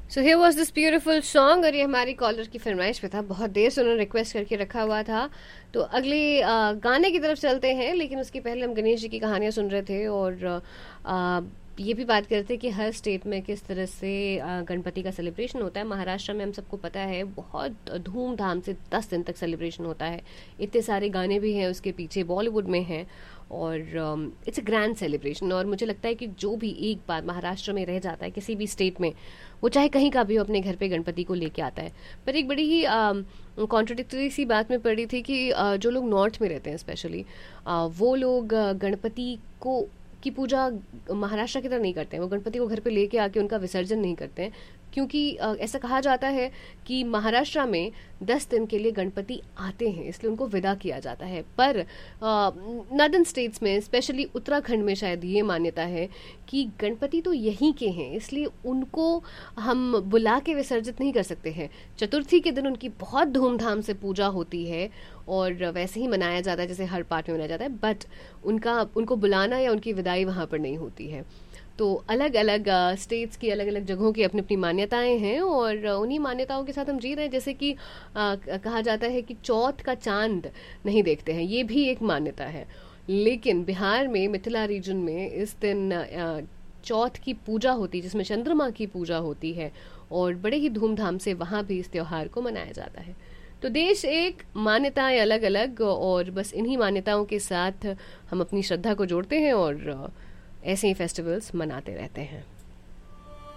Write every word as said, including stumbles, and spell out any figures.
So here was this beautiful song और ये हमारी कॉलर की फरमाइश पे था, बहुत देर से उन्होंने रिक्वेस्ट करके रखा हुआ था। तो अगले अ, गाने की तरफ चलते हैं, लेकिन उसके पहले हम गणेश जी की कहानियां सुन रहे थे और अ, ये भी बात करते हैं कि हर स्टेट में किस तरह से अ, गणपति का सेलिब्रेशन होता है। महाराष्ट्र में हम सबको पता है बहुत धूमधाम से दस दिन तक सेलिब्रेशन होता है। इतने सारे गाने भी हैं उसके पीछे, बॉलीवुड में हैं और इट्स अ ग्रैंड सेलिब्रेशन। और मुझे लगता है कि जो भी एक बार महाराष्ट्र में रह जाता है किसी भी स्टेट में, वो चाहे कहीं का भी हो, अपने घर पे गणपति को लेके आता है। पर एक बड़ी ही कॉन्ट्रोडिक्टरी सी बात में पड़ी थी कि अ, जो लोग नॉर्थ में रहते हैं स्पेशली, वो लोग अ, गणपति को की पूजा महाराष्ट्र की तरह नहीं करते हैं। वो गणपति को घर पे लेके आके उनका विसर्जन नहीं करते हैं, क्योंकि अ, ऐसा कहा जाता है कि महाराष्ट्र में दस दिन के लिए गणपति आते हैं, इसलिए उनको विदा किया जाता है। पर नॉर्दर्न स्टेट्स में, स्पेशली उत्तराखंड में शायद ये मान्यता है कि गणपति तो यहीं के हैं, इसलिए उनको हम बुला के विसर्जित नहीं कर सकते हैं। चतुर्थी के दिन उनकी बहुत धूमधाम से पूजा होती है और वैसे ही मनाया जाता है जैसे हर पार्ट में मनाया जाता है, बट उनका उनको बुलाना या उनकी विदाई वहाँ पर नहीं होती है। तो अलग अलग स्टेट्स की अलग अलग जगहों की अपनी अपनी मान्यताएं हैं और अ, उन्हीं मान्यताओं के साथ हम जी रहे हैं। जैसे कि अ, कहा जाता है कि चौथ का चांद नहीं देखते हैं, ये भी एक मान्यता है। लेकिन बिहार में मिथिला रीजन में इस दिन अ, चौथ की पूजा होती है, जिसमें चंद्रमा की पूजा होती है और बड़े ही धूमधाम से वहाँ भी इस त्योहार को मनाया जाता है। तो देश एक, मान्यताएं अलग अलग, और बस इन्हीं मान्यताओं के साथ हम अपनी श्रद्धा को जोड़ते हैं और अ, ऐसे ही फेस्टिवल्स मनाते रहते हैं।